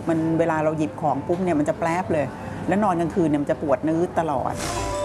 มันเวลาเราหยิบของปุ๊บเนี่ยมันจะแปรบเลยแล้วนอนกลางคืนเนี่ยมันจะปวดนื้อตลอด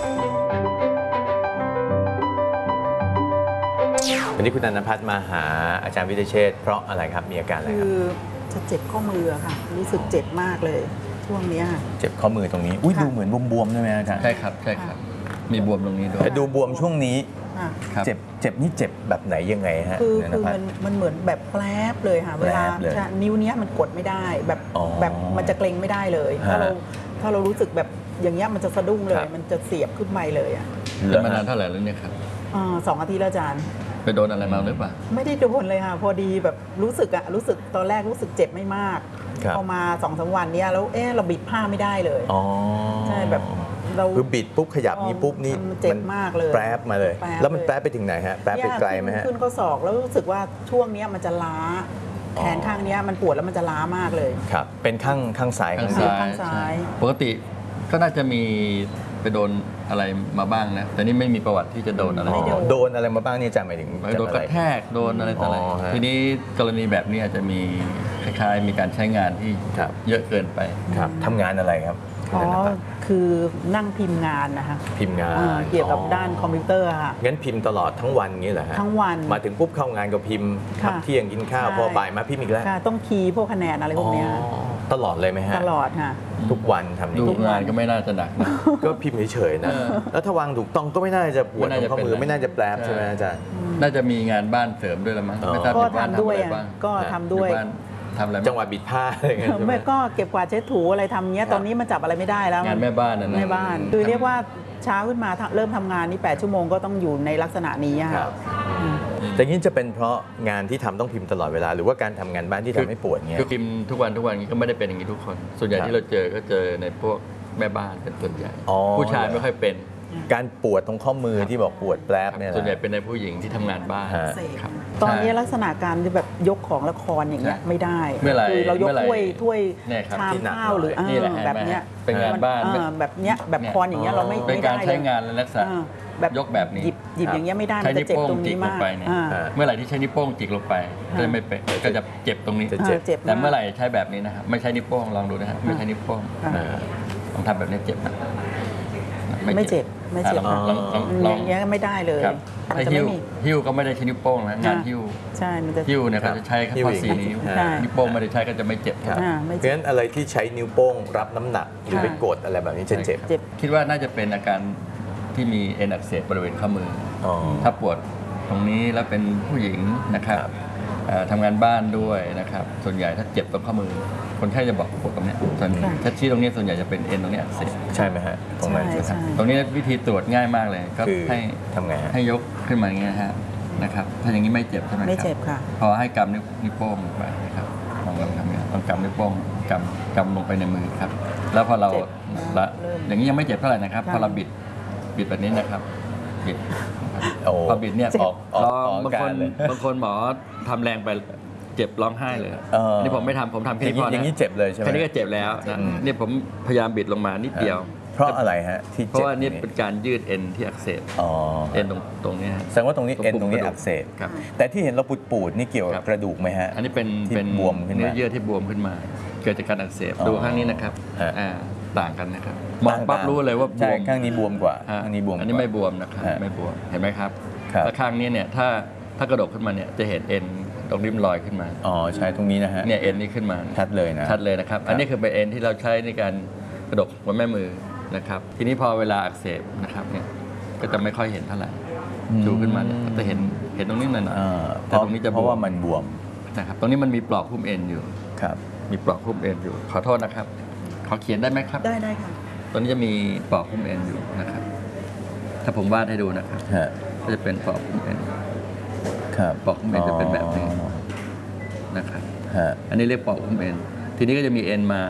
วันนี้คุณอนันภัทรมาหาอาจารย์วิเชษฐ์เพราะอะไรครับมีอาการอะไรคคืรับอจะเจ็บข้อมือค่ะรู้สึกเจ็บมากเลยช่วงนี้เจ็บข้อมือตรงนี้ดูเหมือนบวมๆใช่ไหมอาจารย์ใช่ครับใช่ครับมีบวมตรงนี้ด้วยแต่ดูบวมช่วงนี้ครับเจ็บนี่เจ็บแบบไหนยังไงฮะคือณอนันภัทรมันเหมือนแบบแปรบเลยค่ะเวลาแปรบเลยนิ้วเนี้ยมันกดไม่ได้แบบอ๋อแบบมันจะเกร็งไม่ได้เลยฮะถ้าเรารู้สึกแบบอย่างเงี้ยมันจะสะดุ้งเลครัยบมันจะเสียบขึ้นไปเลยอ่ะเป็นมานานเท่าไหร่แล้วเนี่ยครับ 2 อาทิตย์แล้วอาจารย์ไปโดนอะไรมาหรือเปล่าไม่ได้โดนเลยค่ะพอดีแบบรู้สึกตอนแรกรู้สึกเจ็บไม่มากครับพอมา2-3 วันเนี้ยแล้วเราบิดผ้าไม่ได้เลยอ๋อใช่แบบเราคือบิดปุ๊บขยับนี้ปุ๊บนี่มันเจ็บมากเลยแปรบมาเลยแปรบแล้วมันเลยแปรบไปถึงไหนฮะแปรบไปไกลไหมฮะขึ้นข้อศอกแล้วรู้สึกว่าช่วงเนี้ยมันจะล้าแขนข้างเนี้ยมันปวดแล้วมันจะล้ามากเลยครับเป็นข้างซ้ายข้างเดียวซ้ายข้างซ้ายใช่ปกติก็น่าจะมีไปโดนอะไรมาบ้างนะ แต่นี่ไม่มีประวัติที่จะโดนอะไรไม่โดนอะไรมาบ้างนี่อาจารย์หมายถึงโดนกระแทกโดนอะไรต่ออะไรอ๋อฮะทีนี้กรณีแบบนี้อาจจะมีคล้ายๆ มีการใช้งานที่ครับเยอะเกินไปครับทำงานอะไรครับคุณอนันภัทรคือนั่งพิมพ์งานนะคะพิมพ์งานเกี่ยวกับด้านคอมพิวเตอร์ค่ะงั้นพิมพ์ตลอดทั้งวันงี้เหรอฮะทั้งวันมาถึงปุ๊บเข้างานก็พิมพ์ค่ะพักเที่ยงกินข้าวใช่พอบ่ายมาพิมพ์อีกแล้วค่ะต้องคีย์พวกคะแนนอะไรพวกเนี้ยอ๋อตลอดเลยไหมฮะตลอดค่ะทุกวันทำอย่างดูนี้งานก็ไม่น่าจะหนักนะก็พิมพ์เฉยๆนะ แล้วถ้าวางถูกต้องก็ไม่น่าจะปวดตรงข้อมือไม่ไม่น่าน่าจะจะเป็นแปรบใช่ไหมอาจารย์น่าจะมีงานบ้านเสริมด้วยละมั้งอ๋อไม่ทราบก็อยู่บ้านทำด้วยทำอะไรอ่ะบ้างก็ทำด้วยอบ้านทำอะไรบ้างจังหวะบิดผ้าอะไรอย่างเงี้ยใช่ไหมไม่ก็เก็บกวาดเช็ดถูอะไรทำเงี้ยตอนนี้มันจับอะไรไม่ได้แล้วงานแม่บ้านนะนะแม่บ้านคือเรียกว่าเช้าขึ้นมาเริ่มทำงานนี่8 ชั่วโมงก็ต้องอยู่ในลักษณะนี้อะคค่ะรับแต่นี้จะเป็นเพราะงานที่ทำต้องพิมพ์ตลอดเวลา หรือว่าการทำงานบ้านที่ทำให้ปวดเงี้ยคือพิมพ์ทุกวันนี้ก็ไม่ได้เป็นอย่างนี้ทุกคน ส่วนใหญ่ครับที่เราเจอก็เจอในพวกแม่บ้านเป็นส่วนใหญ่อ๋อผู้ชายไม่ค่อยเป็นการปวดตรงข้อมือที่บอกปวดแปรบเนี่ยนะส่วนใหญ่เป็นในผู้หญิงที่ทำงานบ้านฮะครับตอนนี้ใช่ลักษณะการที่แบบยกของละครอย่างเงี้ยใช่ไม่ได้เมื่อไหร่คือเรายกเมื่อไหร่ถ้วยเนี่ยครับชามที่หนักข้าวหรือหน่อยนี่แหละแบบเนี้ยเป็นงานบ้านแบบเนี้ยแบบคอนอย่างเงี้ยเราไม่เป็นไม่การได้ใช้เลยงานและลักษณะแบบยกแบบนี้หยิบอย่างเงี้ยไม่ได้ใช้มันจะเจ็บตรงนี้นิ้วโป้งจิกลมาง กไปเนี่ยอ่าเมื่อไหร่ที่ใช้นิ้วโป้งจิกลงไปก็จะไม่เป็นก็จะเจ็บตรงนี้จะเจ็บเจ็บแต่เมื่อไหร่ใช้แบบนี้นะครับไม่ใช้นิ้วโป้งลองดูนะครับไม่ใช้นิ้วโป้งอ่าลองทำแบบนี้เจ็บนะไม่เจ็บไม่เจ็บอ่ะลองลองอย่างเงี้ยไม่ได้เลยครับมันให้จะหิ้ไม่วมีหิ้วก็ไม่ได้ใช้นิ้วโป้งนะงานหิ้วใช่มันจะหิ้วเนี่ยครัเขาบจะใช้แค่หิ้วข้ออย่าง 4 นี้นิ้วใช่นิ้วโป้งไม่ได้ใช้ก็จะไม่เจ็บครับไม่เพเจ็บราะฉะนั้นอะไรที่ใช้นิ้วโป้งรับน้ำหนักหรือไปค่ะกดอะไรแบบนี้จะเจ็บเจ็บคิดว่าน่าจะเป็นอาการที่มีเอ็นอักเสบบริเวณข้อมืออ๋อถ้าปวดตรงนี้แล้วเป็นผู้หญิงนะครับครับทำงานบ้านด้วยนะครับส่วนใหญ่ถ้าเจ็บตรงข้อมือ คนไข้จะบอกปวดตรงเนี้ยส่วนค่ะถ้าชี้ตรงนี้ส่วนใหญ่จะเป็นเอ็นตรงนี้อักเสบใช่ไหมฮะตรงนั้นใช่ใช่ไหมใช่ตรงนี้วิธีตรวจง่ายมากเลยก็คือให้ทำไงฮะให้ยกขึ้นมาอย่างเงี้ยฮะนะครับถ้าอย่างนี้ไม่เจ็บใช่ไหมครับไม่เจ็บค่ะพอให้กำนิ้วโป้งลงไปนะครับลองทำอย่างนี้ลองกำนิ้วโป้งกำลงไปในมือครับแล้วพอเราเจ็บละเริ่มอย่างนี้ยังไม่เจ็บเท่าไหร่นะครับค่ะพอเราบิดแบบนี้นะครับบิดโอ้พอบิดเนี่ยออกออกลอองอกบางกาครนเลยบางคนหมอทำแรงไปเจ็บร้องไห้เลย นี่ผมไม่ทำผมทำอแค่ย่างนี้นี้พออย่างนะนี้เจ็บเลยใช่ไหมแค่นี้ก็เจ็บแล้วนะอืมนี่ผมพยายามบิดลงมานิดเดียวเพราะอะไรฮะที่เพราะเจ็บว่านี่ตรงเป็นการยืดเอ็นที่อักเสบอ๋อเอ็นตรงนี้ฮะแสดงว่าตรงนี้ตรงเอ็นปุ่มตรงนี้กระดูกอักเสบครับแต่ที่เห็นเราปูดๆนี่เกี่ยวกับครับกระดูกไหมฮะอันนี้เป็นที่เป็นบวมขึ้นมาเนื้อเยื่อที่บวมขึ้นมา เกิดจากการอักเสบอ๋อดูข้างนี้นะครับฮะต่างกันนะครับมองปั๊บรู้เลยว่าบใช่วมข้างนี้บวมกว่าฮะข้างนี้บวมอันนี้กว่าไม่บวมนะครับฮะไม่บวมเห็นไหมครับครับแล้วข้างนี้เนี่ยถ้ากระดกขึ้นมาเนี่ยจะเห็นเอ็นตรงริมรอยขึ้นมาอ๋อใช่ตรงนี้นะฮะเนี่ยเอ็นนี้ขึ้นมาชัดเลยนะชัดเลยนะครับ อันนี้คือเป็นเอ็นที่เราใช้ในการกระดกบนแม่มือนะครับ ทีนี้พอเวลาอักเสบนะครับเนี่ยก็จะไม่ค่อยเห็นเท่าไหร่ชูขึ้นมาเนี่ยก็จะเห็นตรงนี้หน่อยอ่าๆแต่ตรงนี้จะเพราะว่ามันบวมนะครับตรงนี้มันมีปลอกหุ้มเอ็นอยู่ครับมีปลอกหุ้มเอ็นอยู่ ขอโทษนะครับ ขอเขียนได้ไหมครับได้ค่ะตัวนี้จะมีปลอกหุ้มเอ็นอยู่นะครับ ถ้าผมวาดให้ดูนะครับฮะก็จะเป็นปลอกหุ้มเอ็นครับปลอกหุ้มเอ็นจะเป็นแบบนี้นะครับฮะอันนี้เรียกปลอกหุ้มเอ็น ทีนี้ก็จะมีเอ็นมา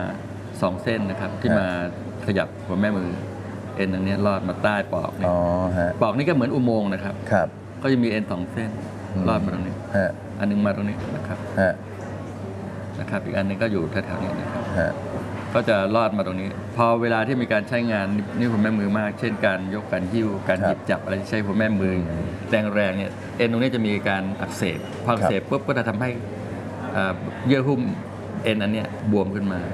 2 เส้นนะครับ ที่ฮะมาขยับหัวแม่มือ เอ็นอันนี้ลอดมาใต้ปลอกเนี่ยอ๋อฮะปลอกนี้ก็เหมือนอุโมงค์นะครับครับก็จะมีเอ็น2 เส้นลอดมาตรงนี้ฮะอันหนึงมาตรงนี้นะครับฮะอีกอันหนึงก็อยู่แถวๆนี้นะครับฮะก็จะลอดมาตรงนี้ พอเวลาที่มีการใช้งานนิ้วหัวแม่มือมาก เช่นการยกการหิ้วการหยิบจับอะไรที่ใช้หัวแม่มือแรงๆเนี่ยเอ็นตรงนี้จะมีการอักเสบพออักเสบปุ๊บก็จะทำให้เยื่อหุ้มเอ็นอันเนี้ยบวมขึ้นมา